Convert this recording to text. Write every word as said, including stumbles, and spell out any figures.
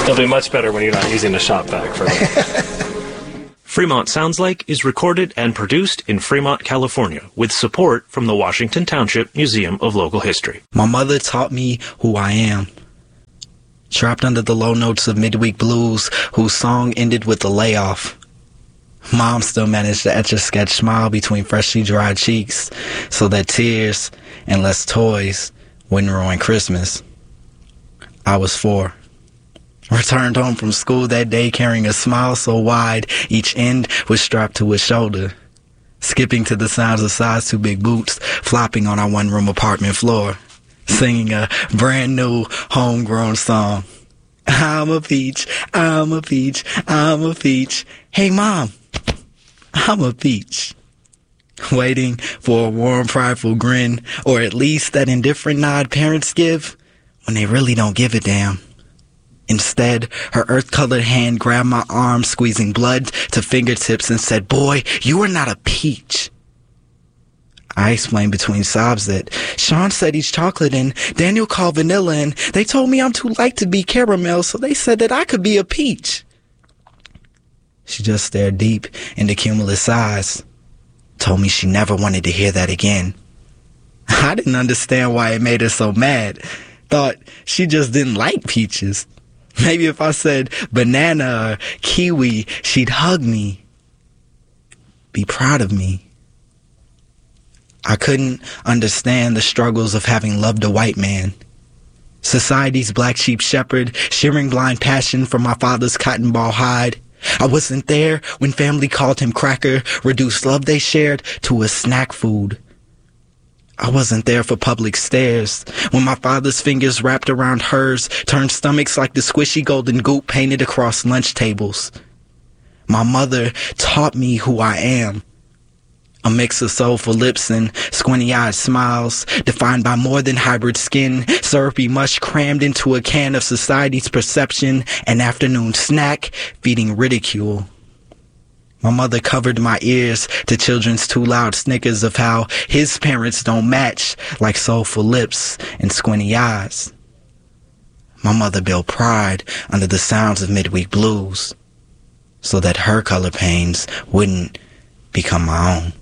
It'll be much better when you're not using a shop vac for that. Fremont Sounds Like is recorded and produced in Fremont, California, with support from the Washington Township Museum of Local History. My mother taught me who I am. Trapped under the low notes of midweek blues, whose song ended with a layoff. Mom still managed to etch a sketch smile between freshly dried cheeks so that tears and less toys wouldn't ruin Christmas. I was four. Returned home from school that day carrying a smile so wide each end was strapped to his shoulder. Skipping to the sounds of size two big boots flopping on our one-room apartment floor. Singing a brand new homegrown song. I'm a peach, I'm a peach, I'm a peach. Hey mom, I'm a peach. Waiting for a warm, prideful grin, or at least that indifferent nod parents give when they really don't give a damn. Instead, her earth-colored hand grabbed my arm, squeezing blood to fingertips and said, "Boy, you are not a peach." I explained between sobs that Sean said he's chocolate and Daniel called vanilla, and they told me I'm too light to be caramel, so they said that I could be a peach. She just stared deep into Cumulus' eyes, told me she never wanted to hear that again. I didn't understand why it made her so mad. Thought she just didn't like peaches. Maybe if I said banana or kiwi, she'd hug me, be proud of me. I couldn't understand the struggles of having loved a white man. Society's black sheep shepherd, shearing blind passion from my father's cotton ball hide. I wasn't there when family called him cracker, reduced love they shared to a snack food. I wasn't there for public stares when my father's fingers wrapped around hers turned stomachs like the squishy golden goop painted across lunch tables. My mother taught me who I am. A mix of soulful lips and squinty-eyed smiles, defined by more than hybrid skin, syrupy mush crammed into a can of society's perception, an afternoon snack feeding ridicule. My mother covered my ears to children's too loud snickers of how his parents don't match like soulful lips and squinty eyes. My mother built pride under the sounds of midweek blues so that her color pains wouldn't become my own.